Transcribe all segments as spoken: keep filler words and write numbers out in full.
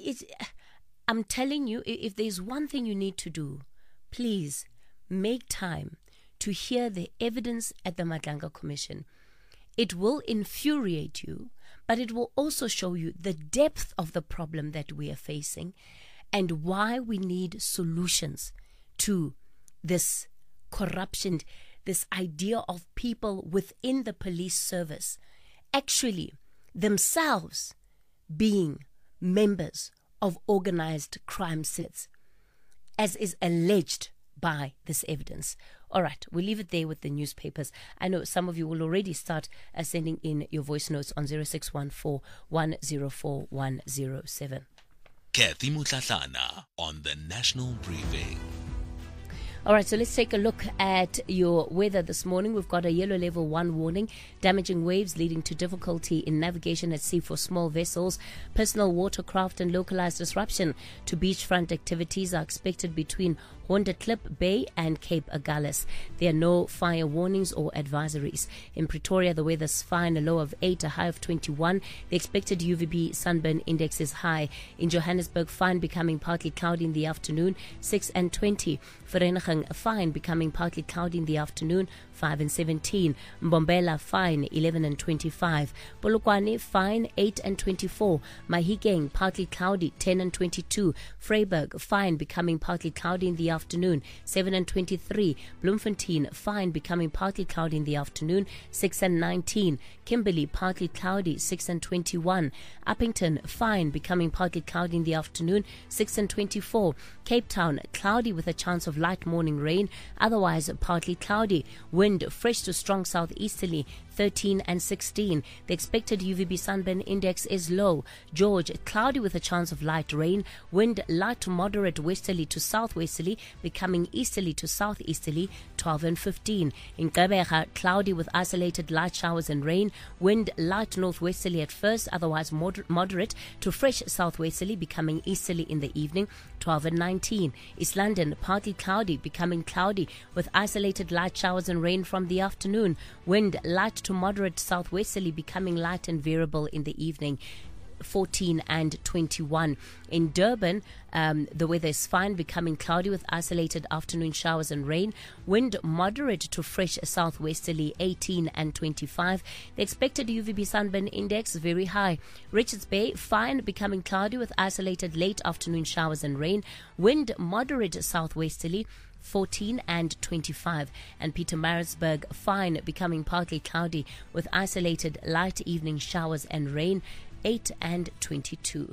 it's, I'm telling you, if there's one thing you need to do, please make time to hear the evidence at the Madlanga Commission. It will infuriate you, but it will also show you the depth of the problem that we are facing and why we need solutions to this corruption, this idea of people within the police service actually themselves being members of organized crime sets, as is alleged by this evidence. All right, we'll leave it there with the newspapers. I know some of you will already start uh, sending in your voice notes on zero six one four, one zero four, one zero seven. Kathy Mutlatlana on the National Briefing. All right, so let's take a look at your weather this morning. We've got a yellow level one warning, damaging waves leading to difficulty in navigation at sea for small vessels. Personal watercraft and localized disruption to beachfront activities are expected between Honderklip Bay and Cape Agulhas. There are no fire warnings or advisories. In Pretoria, the weather's fine, a low of eight, a high of twenty-one. The expected U V B sunburn index is high. In Johannesburg, fine becoming partly cloudy in the afternoon, six and twenty. Vereeniging, fine becoming partly cloudy in the afternoon, five and seventeen. Mbombela, fine, eleven and twenty-five. Polokwane, fine, eight and twenty-four. Mahikeng, partly cloudy, ten and twenty-two. Vryburg, fine becoming partly cloudy in the afternoon. afternoon, seven and twenty-three. Bloemfontein, fine becoming partly cloudy in the afternoon, six and nineteen. Kimberley, partly cloudy, six and twenty-one. Uppington, fine becoming partly cloudy in the afternoon, six and twenty-four. Cape Town, cloudy with a chance of light morning rain, otherwise partly cloudy. Wind fresh to strong southeasterly, thirteen and sixteen. The expected U V B sunburn index is low. George, cloudy with a chance of light rain. Wind light to moderate westerly to southwesterly, becoming easterly to southeasterly, twelve and fifteen. In Gqeberha, cloudy with isolated light showers and rain. Wind light northwesterly at first, otherwise moder- moderate to fresh southwesterly, becoming easterly in the evening, twelve and nineteen. East London, partly cloudy, becoming cloudy with isolated light showers and rain from the afternoon. Wind light to moderate southwesterly, becoming light and variable in the evening, fourteen and twenty-one. In Durban, um, the weather is fine, becoming cloudy with isolated afternoon showers and rain. Wind moderate to fresh southwesterly, eighteen and twenty-five. The expected U V B sunburn index very high. Richards Bay, fine, becoming cloudy with isolated late afternoon showers and rain. Wind moderate southwesterly, fourteen and twenty-five. And Pietermaritzburg, fine, becoming partly cloudy with isolated light evening showers and rain, eight and twenty-two.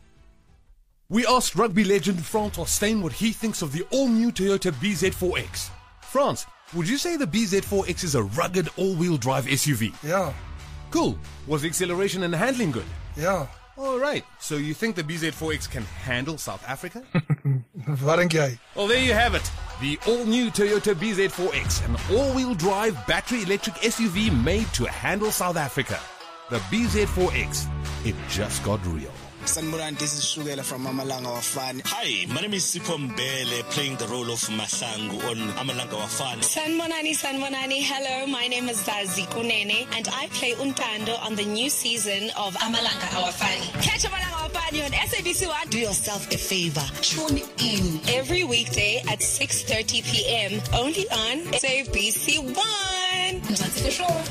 We asked rugby legend Frans Steyn what he thinks of the all-new Toyota B Z four X. Frans, would you say the B Z four X is a rugged all-wheel drive S U V? Yeah. Cool. Was the acceleration and handling good? Yeah. All right. So you think the B Z four X can handle South Africa? Wat dink jy? Well, there you have it. The all-new Toyota B Z four X, an all-wheel drive battery electric S U V made to handle South Africa. The B Z four X, it just got real. Sanmuran, this is Shugela from Amalanga Wafani. Hi, my name is Sipho Mbele, playing the role of Mahlangu on Amalanga Wafani. Sanmonani, Sanmonani, hello, my name is Zazi Kunene, and I play Untando on the new season of Amalanga Wafani. Catch Amalanga Wafani on S A B C one. Do yourself a favor, tune in every weekday at six thirty p.m. only on S A B C one. That's for sure.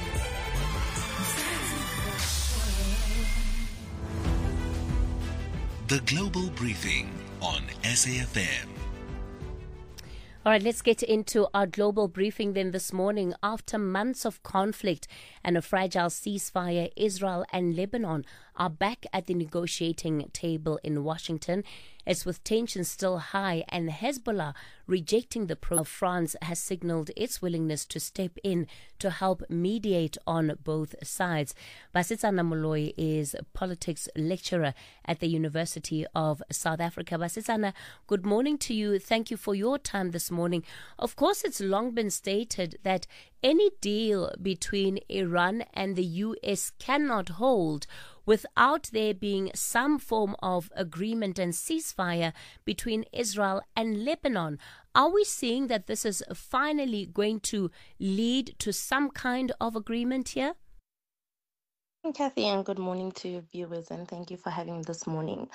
The Global Briefing on S A F M. All right, let's get into our global briefing then this morning. After months of conflict and a fragile ceasefire, Israel and Lebanon are back at the negotiating table in Washington. As with tensions still high and Hezbollah rejecting the proposal, France has signaled its willingness to step in to help mediate on both sides. Basitsana Moloi is a politics lecturer at the University of South Africa. Basitsana, good morning to you. Thank you for your time this morning. Of course, it's long been stated that any deal between Iran and the U S cannot hold without there being some form of agreement and ceasefire between Israel and Lebanon. Are we seeing that this is finally going to lead to some kind of agreement here? Kathy, and good morning to your viewers, and thank you for having me this morning.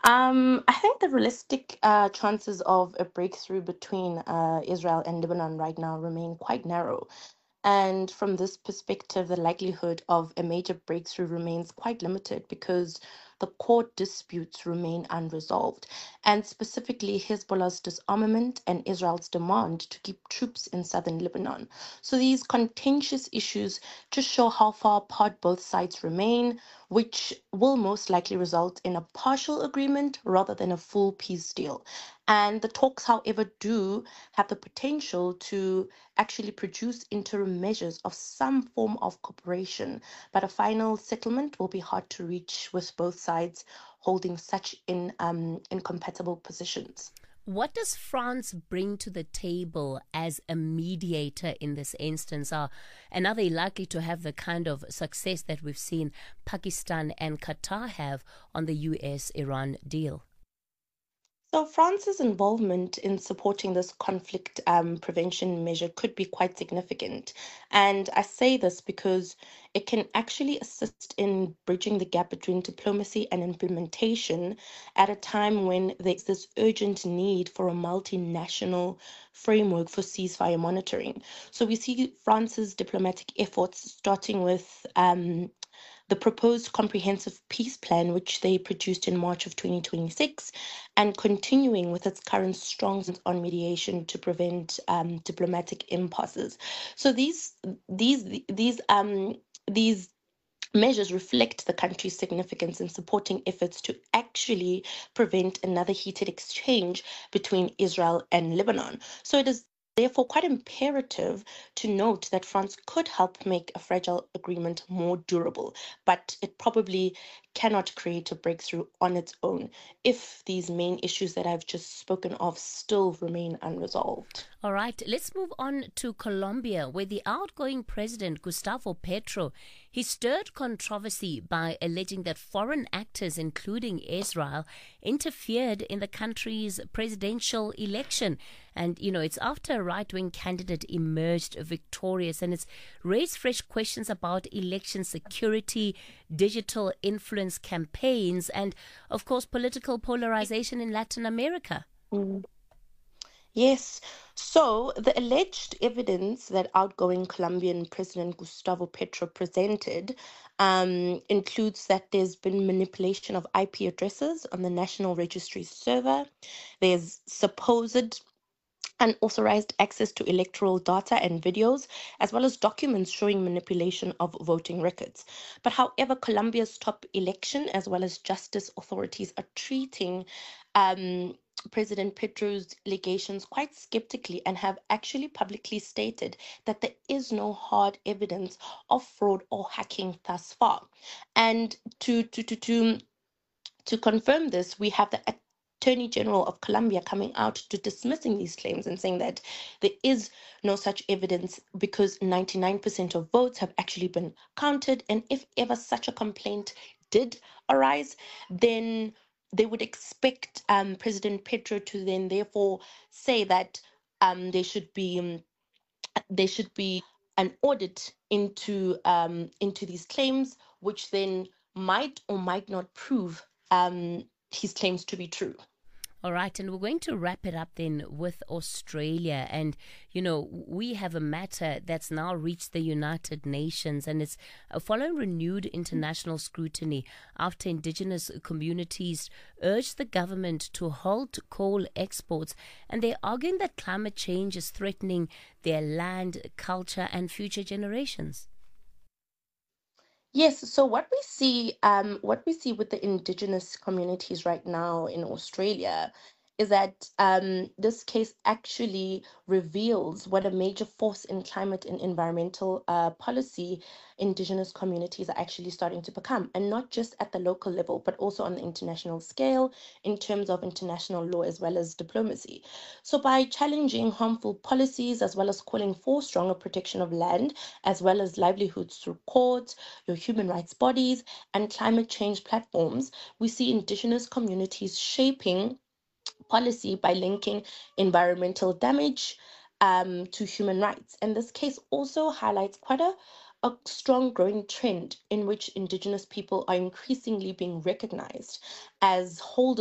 Um, I think the realistic uh, chances of a breakthrough between uh, Israel and Lebanon right now remain quite narrow. And from this perspective, the likelihood of a major breakthrough remains quite limited because the court disputes remain unresolved, and specifically Hezbollah's disarmament and Israel's demand to keep troops in southern Lebanon. So these contentious issues just show how far apart both sides remain, which will most likely result in a partial agreement rather than a full peace deal. And the talks, however, do have the potential to actually produce interim measures of some form of cooperation, but a final settlement will be hard to reach with both sides holding such in, um, incompatible positions. What does France bring to the table as a mediator in this instance? Are, and are they likely to have the kind of success that we've seen Pakistan and Qatar have on the U S Iran deal? So France's involvement in supporting this conflict um, prevention measure could be quite significant. And I say this because it can actually assist in bridging the gap between diplomacy and implementation at a time when there's this urgent need for a multinational framework for ceasefire monitoring. So we see France's diplomatic efforts starting with um, the proposed comprehensive peace plan, which they produced in March of twenty twenty-six, and continuing with its current strong stance on mediation to prevent um, diplomatic impasses. So these these these um these measures reflect the country's significance in supporting efforts to actually prevent another heated exchange between Israel and Lebanon. So it is therefore quite imperative to note that France could help make a fragile agreement more durable, but it probably cannot create a breakthrough on its own if these main issues that I've just spoken of still remain unresolved. All right, let's move on to Colombia, where the outgoing president, Gustavo Petro, he stirred controversy by alleging that foreign actors, including Israel, interfered in the country's presidential election. And, you know, it's after a right-wing candidate emerged victorious, and it's raised fresh questions about election security, digital influence campaigns, and, of course, political polarization in Latin America. Mm. Yes. So the alleged evidence that outgoing Colombian President Gustavo Petro presented um, includes that there's been manipulation of I P addresses on the National Registry server. There's supposed unauthorized access to electoral data and videos, as well as documents showing manipulation of voting records. But however, Colombia's top election as well as justice authorities are treating um, President Petro's allegations quite skeptically and have actually publicly stated that there is no hard evidence of fraud or hacking thus far. And to to to to to confirm this, we have the Attorney General of Colombia coming out to dismissing these claims and saying that there is no such evidence because ninety-nine percent of votes have actually been counted. And if ever such a complaint did arise, then they would expect um, President Petro to then therefore say that um, there should be um, there should be an audit into um, into these claims, which then might or might not prove um, his claims to be true. All right, and we're going to wrap it up then with Australia. And, you know, we have a matter that's now reached the United Nations, and it's following renewed international scrutiny after Indigenous communities urged the government to halt coal exports. And they're arguing that climate change is threatening their land, culture, and future generations. Yes, so what we see, um, what we see with the indigenous communities right now in Australia is that um, this case actually reveals what a major force in climate and environmental uh, policy indigenous communities are actually starting to become, and not just at the local level, but also on the international scale in terms of international law as well as diplomacy. So by challenging harmful policies as well as calling for stronger protection of land as well as livelihoods through courts, your human rights bodies, and climate change platforms, we see indigenous communities shaping policy by linking environmental damage um, to human rights. And this case also highlights quite a, a strong growing trend in which indigenous people are increasingly being recognized as holders